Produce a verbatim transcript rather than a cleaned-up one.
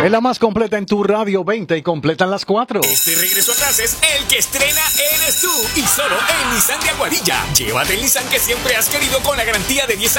Es la más completa en tu radio veinte y completa en las cuatro. Este regreso a clases, el que estrena eres tú. Y solo en Nissan de Aguadilla. Llévate el Nissan que siempre has querido con la garantía de diez